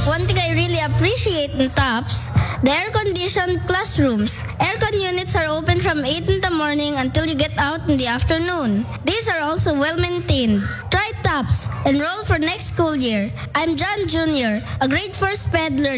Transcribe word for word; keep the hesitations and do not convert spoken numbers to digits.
One thing I really appreciate in TOPS, the air-conditioned classrooms. Aircon units are open from eight in the morning until you get out in the afternoon. These are also well-maintained. Try TOPS. Enroll for next school year. I'm John Junior, a grade four sped learner.